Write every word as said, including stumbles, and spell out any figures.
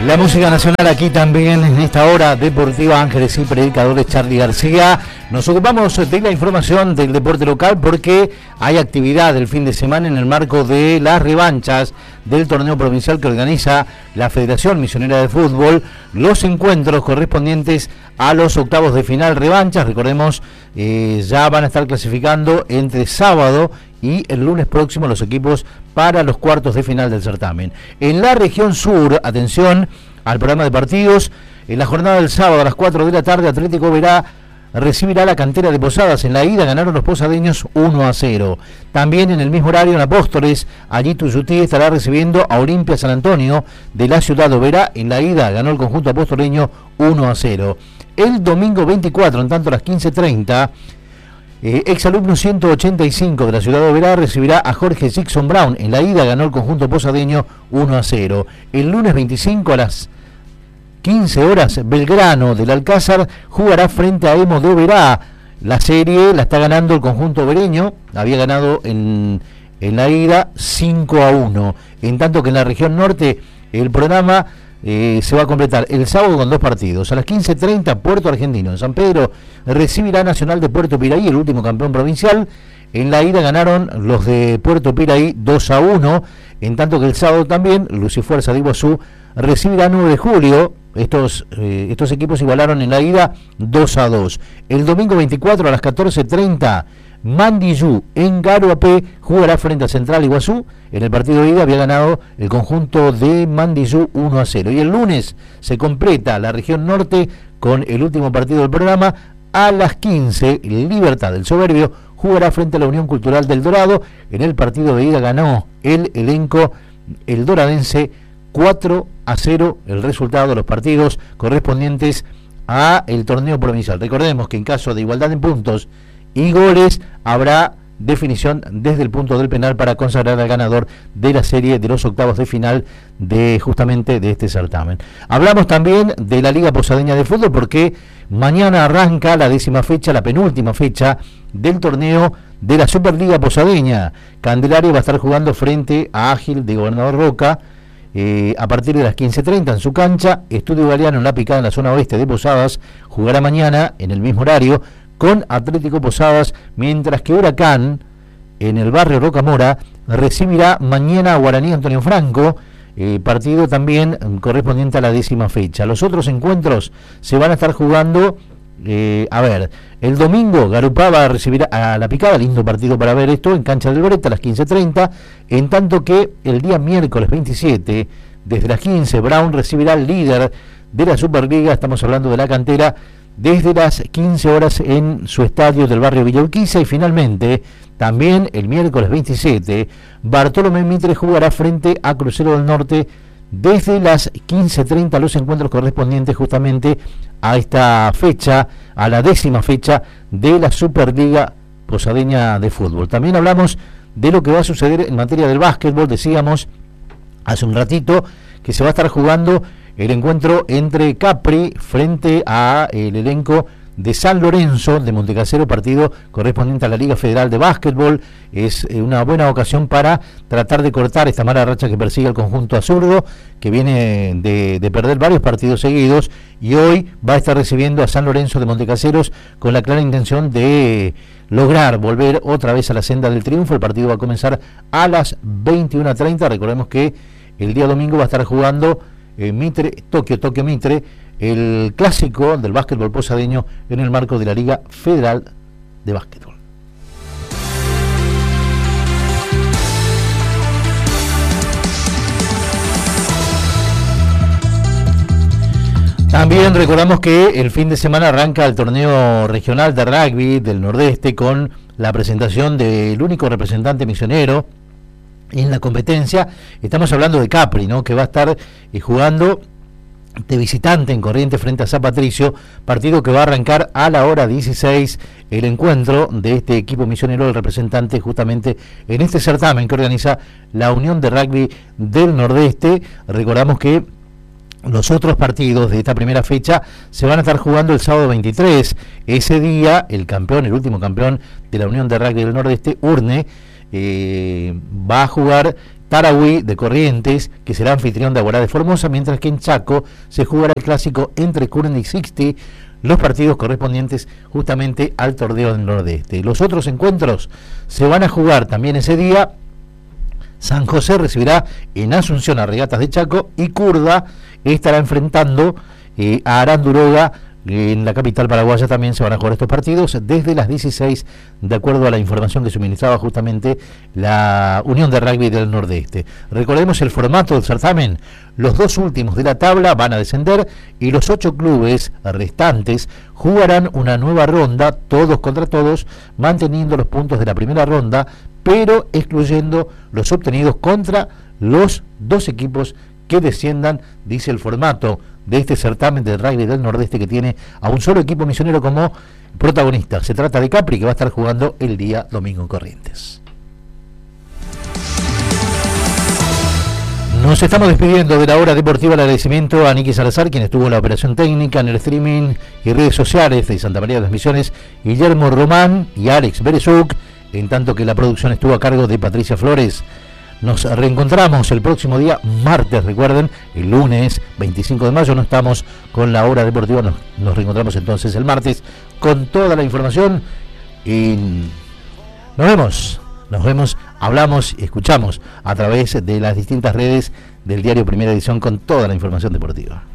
La música nacional aquí también en esta hora deportiva. Ángeles y predicadores, Charly García. Nos ocupamos de la información del deporte local porque hay actividad el fin de semana en el marco de las revanchas del torneo provincial que organiza la Federación Misionera de Fútbol. Los encuentros correspondientes a los octavos de final revanchas, recordemos, eh, ya van a estar clasificando entre sábado y el lunes próximo los equipos para los cuartos de final del certamen. En la región sur, atención al programa de partidos, en la jornada del sábado a las cuatro de la tarde, Atlético Verá recibirá la cantera de Posadas. En la ida ganaron los posadeños uno a cero. También en el mismo horario en Apóstoles, allí Tuyutí estará recibiendo a Olimpia San Antonio de la ciudad de Oberá. En la ida ganó el conjunto apostoleño uno a cero. El domingo veinticuatro, en tanto a las quince treinta, Eh, exalumno ciento ochenta y cinco de la ciudad de Oberá recibirá a Jorge Sixon Brown. En la ida ganó el conjunto posadeño uno a cero. El lunes veinticinco a las quince horas, Belgrano del Alcázar jugará frente a Emo de Oberá. La serie la está ganando el conjunto obereño, había ganado en, en la ida cinco a uno. En tanto que en la región norte el programa Eh, se va a completar el sábado con dos partidos. A las quince treinta, Puerto Argentino en San Pedro recibirá Nacional de Puerto Piraí, el último campeón provincial. En la ida ganaron los de Puerto Piraí dos a uno, en tanto que el sábado también Lucifuerza de Iguazú recibirá nueve de julio. Estos, eh, estos equipos igualaron en la ida dos a dos. El domingo veinticuatro a las catorce treinta, Mandiyú en Garoapé jugará frente a Central Iguazú. En el partido de ida había ganado el conjunto de Mandiyú uno a cero. Y el lunes se completa la región norte con el último partido del programa. A las quince, Libertad del Soberbio jugará frente a la Unión Cultural del Dorado. En el partido de ida ganó el elenco el doradense cuatro a cero, el resultado de los partidos correspondientes a el torneo provincial. Recordemos que en caso de igualdad en puntos y goles habrá definición desde el punto del penal para consagrar al ganador de la serie de los octavos de final de justamente de este certamen. Hablamos también de la Liga Posadeña de Fútbol porque mañana arranca la décima fecha, la penúltima fecha del torneo de la Superliga Posadeña. Candelaria va a estar jugando frente a Ágil de Gobernador Roca eh, a partir de las quince treinta en su cancha. Estudio Galeano en La Picada en la zona oeste de Posadas jugará mañana en el mismo horario con Atlético Posadas, mientras que Huracán en el barrio Rocamora recibirá mañana a Guaraní Antonio Franco, eh, partido también correspondiente a la décima fecha. Los otros encuentros se van a estar jugando, eh, a ver, el domingo Garupá va a recibir a La Picada, lindo partido para ver esto, en cancha del Breta a las quince treinta, en tanto que el día miércoles veintisiete, desde las quince, Brown recibirá al líder de la Superliga, estamos hablando de la cantera, desde las quince horas en su estadio del barrio Villa Urquiza. Y finalmente, también el miércoles veintisiete, Bartolomé Mitre jugará frente a Crucero del Norte desde las quince treinta, los encuentros correspondientes justamente a esta fecha, a la décima fecha de la Superliga Posadeña de Fútbol. También hablamos de lo que va a suceder en materia del básquetbol. Decíamos hace un ratito que se va a estar jugando el encuentro entre Capri frente a el elenco de San Lorenzo de Montecasero, partido correspondiente a la Liga Federal de Básquetbol. Es una buena ocasión para tratar de cortar esta mala racha que persigue el conjunto azurdo, que viene de, de perder varios partidos seguidos, y hoy va a estar recibiendo a San Lorenzo de Montecaseros con la clara intención de lograr volver otra vez a la senda del triunfo. El partido va a comenzar a las veintiuna treinta. Recordemos que el día domingo va a estar jugando Eh, Mitre, Tokio, Tokio Mitre, el clásico del básquetbol posadeño en el marco de la Liga Federal de Básquetbol. También recordamos que el fin de semana arranca el torneo regional de rugby del Nordeste con la presentación del único representante misionero en la competencia. Estamos hablando de Capri, ¿no?, que va a estar eh, jugando de visitante en Corrientes frente a San Patricio, partido que va a arrancar a la hora dieciséis, el encuentro de este equipo misionero, el representante justamente en este certamen que organiza la Unión de Rugby del Nordeste. Recordamos que los otros partidos de esta primera fecha se van a estar jugando el sábado veintitrés. Ese día el campeón, el último campeón de la Unión de Rugby del Nordeste, Urne, eh, va a jugar Tarahui de Corrientes, que será anfitrión de Aguará de Formosa, mientras que en Chaco se jugará el clásico entre Curren y Sixty, los partidos correspondientes justamente al torneo del Nordeste. Los otros encuentros se van a jugar también ese día. San José recibirá en Asunción a Regatas de Chaco y Curda estará enfrentando eh, a Aranduroga. En la capital paraguaya también se van a jugar estos partidos desde las dieciséis, de acuerdo a la información que suministraba justamente la Unión de Rugby del Nordeste. Recordemos el formato del certamen: los dos últimos de la tabla van a descender y los ocho clubes restantes jugarán una nueva ronda, todos contra todos, manteniendo los puntos de la primera ronda, pero excluyendo los obtenidos contra los dos equipos que desciendan, dice el formato de este certamen del rugby del Nordeste, que tiene a un solo equipo misionero como protagonista. Se trata de Capri, que va a estar jugando el día domingo en Corrientes. Nos estamos despidiendo de la hora deportiva. El agradecimiento a Niki Salazar, quien estuvo en la operación técnica, en el streaming y redes sociales de Santa María de las Misiones, Guillermo Román y Alex Berezuk, en tanto que la producción estuvo a cargo de Patricia Flores. Nos reencontramos el próximo día, martes, recuerden, el lunes veinticinco de mayo no estamos con la hora deportiva, nos, nos reencontramos entonces el martes con toda la información y nos vemos, nos vemos, hablamos y escuchamos a través de las distintas redes del diario Primera Edición con toda la información deportiva.